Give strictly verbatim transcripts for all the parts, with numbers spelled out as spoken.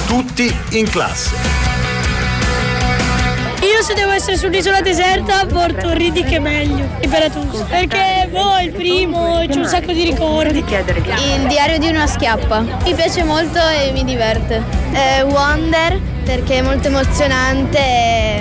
Tutti in classe. Io se devo essere su un'isola deserta porto Riddick è meglio, Imperatus, perché boh, il primo, c'è un sacco di ricordi. Il diario di una schiappa, mi piace molto e mi diverte. Eh, Wonder, perché è molto emozionante, e...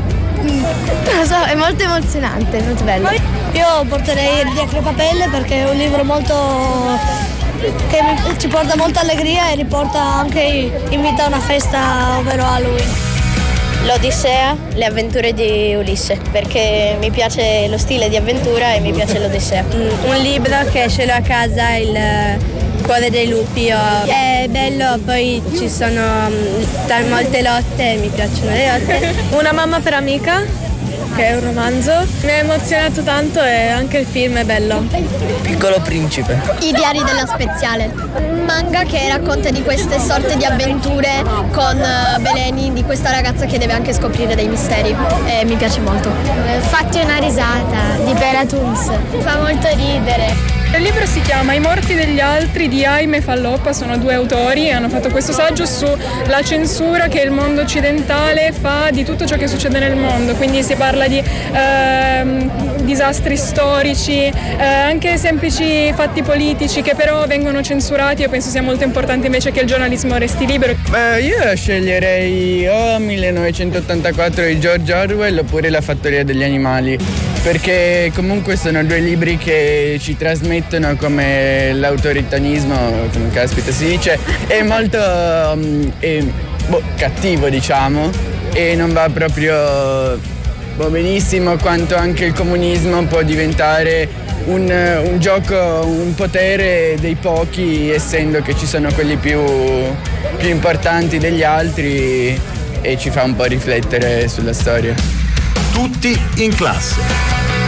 non lo so, è molto emozionante, molto bello. Io porterei il Diacre Papelle perché è un libro molto... che ci porta molta allegria e riporta anche in vita una festa, ovvero Halloween. L'Odissea, le avventure di Ulisse, perché mi piace lo stile di avventura e mi piace l'Odissea. Un libro che ce l'ho a casa, il Cuore dei lupi. È bello, poi ci sono molte lotte, mi piacciono le lotte. Una mamma per amica, che è un romanzo. Mi ha emozionato tanto e anche il film è bello. Piccolo principe. I diari della Speziale, un manga che racconta di queste sorte di avventure con Beleni, di questa ragazza che deve anche scoprire dei misteri e mi piace molto. Fatti una risata di Bella Toons, fa molto ridere. Il libro si chiama I morti degli altri di Jaime Falloppa, sono due autori, hanno fatto questo saggio sulla censura che il mondo occidentale fa di tutto ciò che succede nel mondo, quindi si parla di ehm, disastri storici, eh, anche semplici fatti politici che però vengono censurati. Io penso sia molto importante invece che il giornalismo resti libero. Beh, io sceglierei o millenovecentottantaquattro di George Orwell oppure La fattoria degli animali, perché comunque sono due libri che ci trasmettono come l'autoritarismo, come caspita si dice, è molto um, è, boh, cattivo, diciamo, e non va proprio boh, benissimo quanto anche il comunismo può diventare un, un gioco, un potere dei pochi, essendo che ci sono quelli più, più importanti degli altri, e ci fa un po' riflettere sulla storia. Tutti in classe.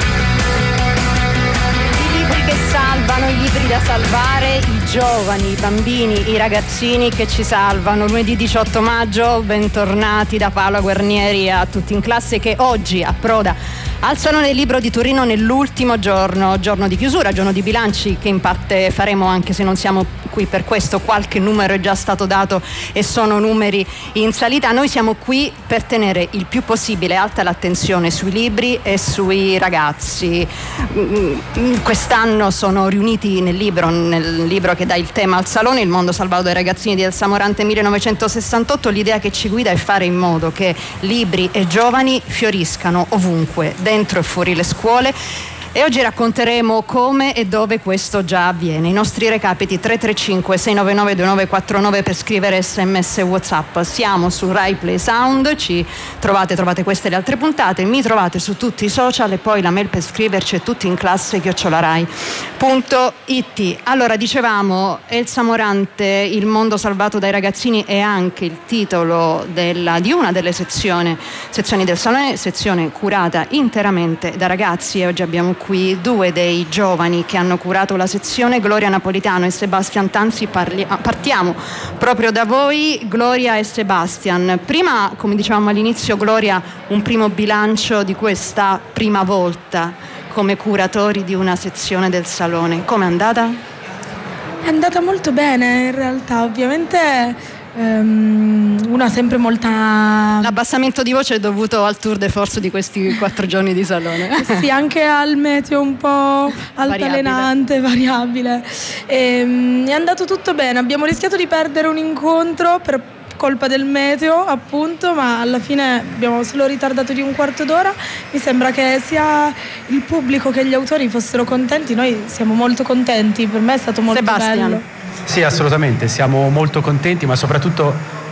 Salvano i libri da salvare, i giovani, i bambini, i ragazzini che ci salvano. Lunedì diciotto maggio, bentornati da Paola Guarnieri a Tutti in classe, che oggi approda al Salone del Libro di Torino nell'ultimo giorno, giorno di chiusura, giorno di bilanci, che in parte faremo anche se non siamo qui per questo. Qualche numero è già stato dato e sono numeri in salita. Noi siamo qui per tenere il più possibile alta l'attenzione sui libri e sui ragazzi. Quest'anno sono riuniti nel libro, nel libro che dà il tema al Salone, Il mondo salvato dai ragazzini di Elsa Morante millenovecentosessantotto. L'idea che ci guida è fare in modo che libri e giovani fioriscano ovunque, dentro e fuori le scuole. E oggi racconteremo come e dove questo già avviene. I nostri recapiti tre tre cinque sei nove nove due nove quattro nove per scrivere sms e WhatsApp. Siamo su Rai Play Sound, ci trovate, trovate queste e le altre puntate, mi trovate su tutti i social, e poi la mail per scriverci è tutti in classe chiocciola rai punto it. Allora, dicevamo, Elsa Morante, Il mondo salvato dai ragazzini, è anche il titolo della, di una delle sezioni, sezioni del Salone, sezione curata interamente da ragazzi, e oggi abbiamo qui due dei giovani che hanno curato la sezione, Gloria Napolitano e Sebastian Tanzi. Parli- partiamo proprio da voi, Gloria e Sebastian. Prima, come dicevamo all'inizio, Gloria, un primo bilancio di questa prima volta come curatori di una sezione del Salone. Com'è andata? È andata molto bene, in realtà. Ovviamente Um, uno ha sempre molta... L'abbassamento di voce è dovuto al tour de force di questi quattro giorni di Salone. Sì, anche al meteo un po' altalenante, variabile. E, um, è andato tutto bene. Abbiamo rischiato di perdere un incontro per colpa del meteo, appunto, ma alla fine abbiamo solo ritardato di un quarto d'ora. Mi sembra che sia il pubblico che gli autori fossero contenti. Noi siamo molto contenti, per me è stato molto Sebastian. bello. Sì, assolutamente, siamo molto contenti, ma soprattutto